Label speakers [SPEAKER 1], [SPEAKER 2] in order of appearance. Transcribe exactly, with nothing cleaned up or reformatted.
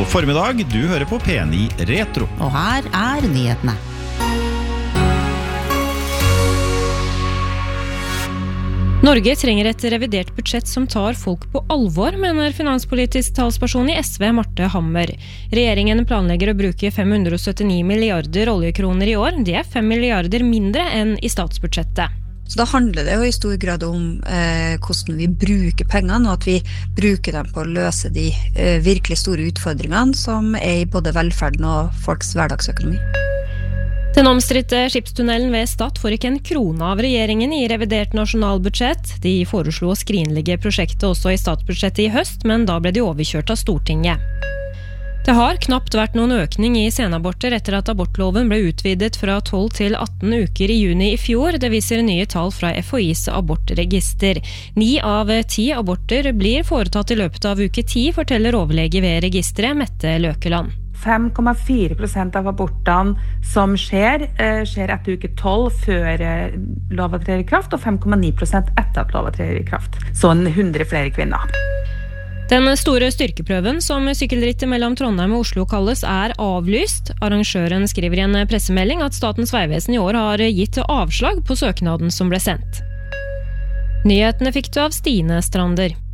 [SPEAKER 1] God formiddag, du hører på P ni Retro.
[SPEAKER 2] Og her er nyhetene.
[SPEAKER 3] Norge trenger et revidert budsjett som tar folk på alvor, mener finanspolitisk talsperson i S V, Marte Hammer. Regjeringen planlegger å bruke fem hundre syttini milliarder oljekroner i år. Det er fem milliarder mindre enn i statsbudsjettet.
[SPEAKER 4] Så da handler det jo i stor grad om eh, hvordan vi bruker pengene, og at vi bruker dem på å løse de eh, virkelig store utfordringene som er i både velferden og folks hverdagsøkonomi.
[SPEAKER 3] Den omstridte skipstunnelen ved Stad får ikke en krone av regjeringen i revidert nasjonalbudsjett. De foreslo å skrinlegge prosjektet også i statsbudsjettet i høst, men da ble de overkjørt av Stortinget. Det har knapt vært noen økning i senaborter etter at abortloven ble utvidet fra tolv til atten uker i juni i fjor. Det viser nye tall fra F H I's abortregister. Ni av ti aborter blir foretatt i løpet av uke ti, forteller overlege ved registeret, Mette Løkeland.
[SPEAKER 5] fem komma fire prosent av abortene som skjer, skjer etter uke tolv før loven trer i kraft, og fem komma ni prosent etter at loven trer i kraft. Sånn hundre flere kvinner.
[SPEAKER 3] Den store styrkeprøven som sykkelrittet mellom Trondheim og Oslo kalles er avlyst. Arrangøren skriver i en pressemelding at Statens vegvesen i år har gitt avslag på søknaden som ble sendt. Nyhetene fikk du av Stine Strander.